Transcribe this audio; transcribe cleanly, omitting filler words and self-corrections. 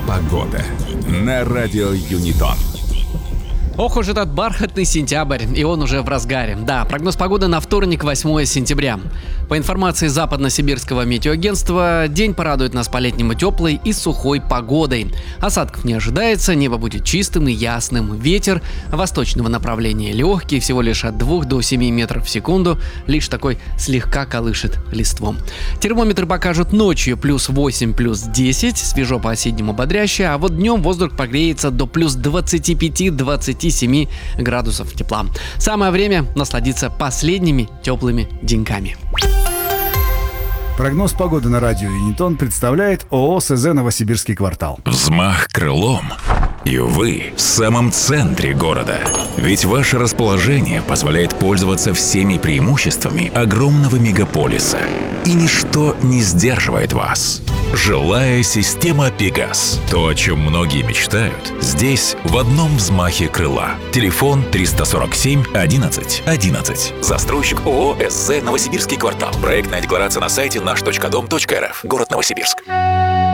Погода на радио Юнитон. Ох уж этот бархатный сентябрь, и он уже в разгаре. Да, прогноз погоды на вторник, 8 сентября. По информации Западно-Сибирского метеоагентства, день порадует нас по-летнему теплой и сухой погодой. Осадков не ожидается, небо будет чистым и ясным. Ветер восточного направления легкий, всего лишь от 2 до 7 метров в секунду, лишь такой слегка колышет лиством. Термометры покажут ночью плюс 8, плюс 10, свежо по-осеннему бодряще, а вот днем воздух прогреется до плюс 25-27 градусов тепла. Самое время насладиться последними теплыми деньками. Прогноз погоды на радио Юнитон представляет ООО СЗ «Новосибирский квартал». Взмах крылом, и вы в самом центре города. Ведь ваше расположение позволяет пользоваться всеми преимуществами огромного мегаполиса. И ничто не сдерживает вас. Жилая система «Пегас». То, о чем многие мечтают, здесь в одном взмахе крыла. Телефон 347 11 11. Застройщик ООО СЗ «Новосибирский квартал». Проектная декларация на сайте наш.дом.рф. Город Новосибирск.